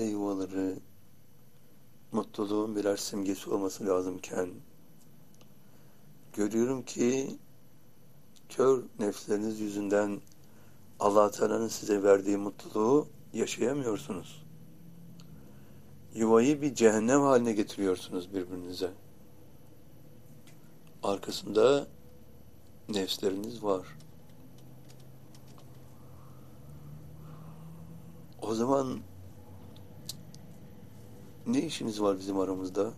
aile yuvaları mutluluğun birer simgesi olması lazımken, görüyorum ki kör nefsleriniz yüzünden Allah Teala'nın size verdiği mutluluğu yaşayamıyorsunuz. Yuvayı bir cehennem haline getiriyorsunuz birbirinize. Arkasında nefsleriniz var. O zaman ne işiniz var bizim aramızda?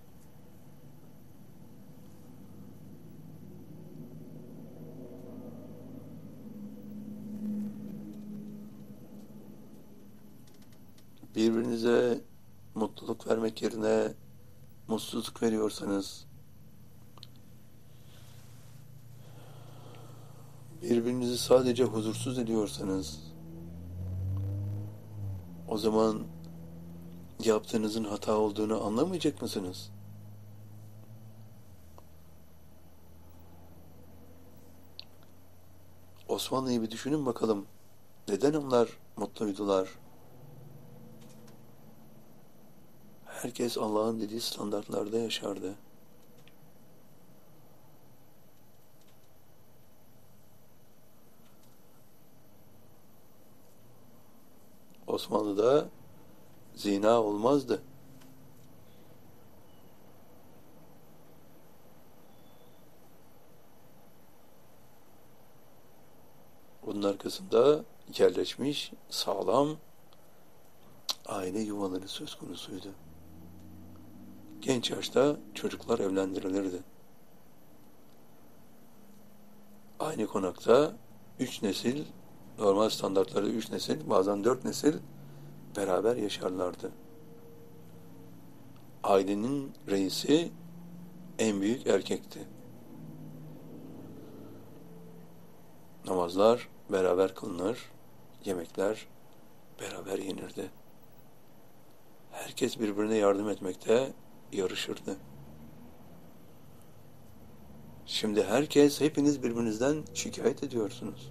Birbirinize mutluluk vermek yerine mutsuzluk veriyorsanız, birbirinizi sadece huzursuz ediyorsanız, o zaman yaptığınızın hata olduğunu anlamayacak mısınız? Osmanlı'yı bir düşünün bakalım. Neden onlar mutluydular? Herkes Allah'ın dediği standartlarda yaşardı. Osmanlı'da zina olmazdı. Bunun arkasında yerleşmiş, sağlam aile yuvaları söz konusuydu. Genç yaşta çocuklar evlendirilirdi. Aynı konakta 3 nesil, normal standartlarda 3 nesil, bazen 4 nesil beraber yaşarlardı. Ailenin reisi en büyük erkekti. Namazlar beraber kılınır, yemekler beraber yenirdi. Herkes birbirine yardım etmekte yarışırdı. Şimdi hepiniz birbirinizden şikayet ediyorsunuz.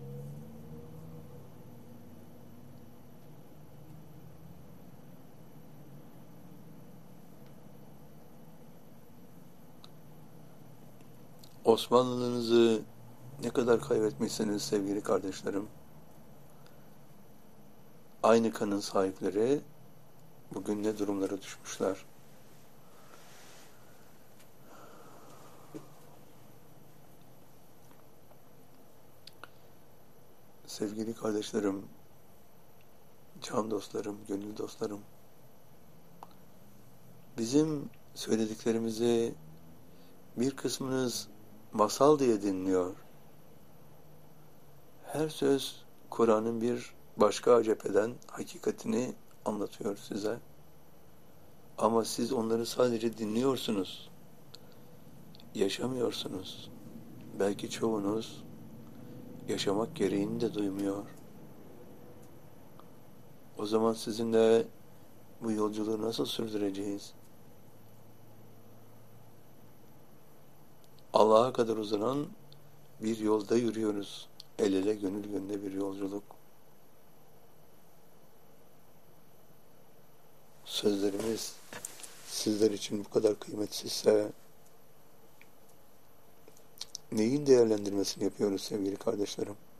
Osmanlılığınızı ne kadar kaybetmişsiniz sevgili kardeşlerim. Aynı kanın sahipleri bugün ne durumlara düşmüşler. Sevgili kardeşlerim, can dostlarım, gönül dostlarım, bizim söylediklerimizi bir kısmınız masal diye dinliyor. Her söz Kur'an'ın bir başka cepheden hakikatini anlatıyor size. Ama siz onları sadece dinliyorsunuz. Yaşamıyorsunuz. Belki çoğunuz yaşamak gereğini de duymuyor. O zaman sizinle bu yolculuğu nasıl sürdüreceğiz? Allah'a kadar uzanan bir yolda yürüyoruz. El ele gönül gönüle bir yolculuk. Sözlerimiz sizler için bu kadar kıymetsizse neyin değerlendirmesini yapıyoruz sevgili kardeşlerim?